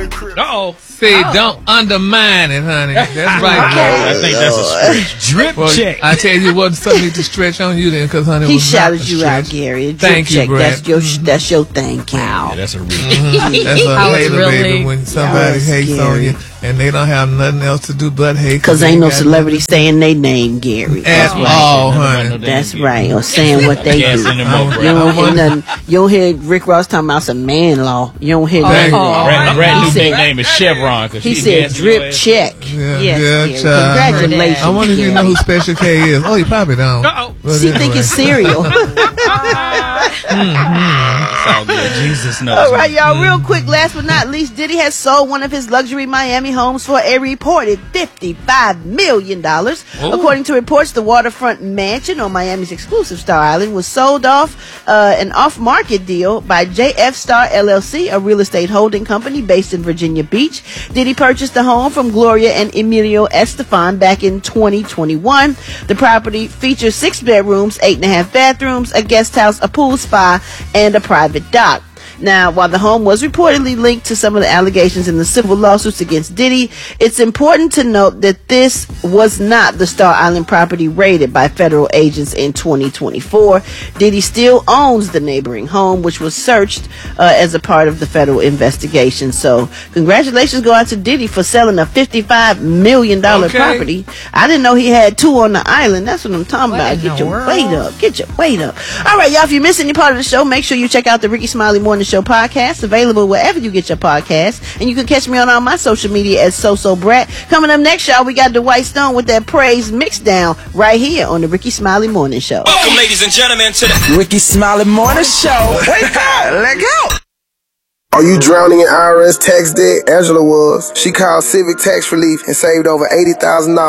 Uh-oh. See, don't undermine it, honey. That's right. I think that's a stretch. Drip check. I tell you what, something need to stretch on you then, because honey, he was shouted not a you stretch. out, Gary. A drip Thank you, check. Brad. That's your thing, Cal. Yeah, that's a real. That's a hater, baby, when somebody hates on you and they don't have nothing else to do but hate. Because ain't no celebrity saying their name, Gary. At all, honey. That's right. Or saying what they do. You don't hear Rick Ross talking about some man-law. You don't hear that. Brad new nickname is Chevron. He said drip check. Yes, congratulations. I wonder if you know who Special K is. Oh, you probably don't. She think it's cereal. It's all good. Jesus knows. All right, y'all. Real quick, last but not least, Diddy has sold one of his luxury Miami homes for a reported $55 million. According to reports, the waterfront mansion on Miami's exclusive Star Island was sold off an off-market deal by JF Star LLC, a real estate holding company based in Virginia Beach. Diddy purchased the home from Gloria and Emilio Estefan back in 2021. The property features 6 bedrooms, 8.5 bathrooms, a guest house, a pool, spa, and a private dock. Now, while the home was reportedly linked to some of the allegations in the civil lawsuits against Diddy, it's important to note that this was not the Star Island property raided by federal agents in 2024. Diddy still owns the neighboring home, which was searched as a part of the federal investigation. So, congratulations go out to Diddy for selling a $55 million property. I didn't know he had 2 on the island. That's what I'm talking about. Get your weight up. Get your weight up. All right, y'all, if you missed any part of the show, make sure you check out the Ricky Smiley Morning Show podcast, available wherever you get your podcasts, and you can catch me on all my social media as So Brat. Coming up next, y'all, we got Dwight Stone with that praise mixed down right here on the Ricky Smiley Morning Show. Welcome, ladies and gentlemen, to the Ricky Smiley Morning Show. Wake up, let go. Are you drowning in IRS tax debt? Angela was. She called Civic Tax Relief and saved over $80,000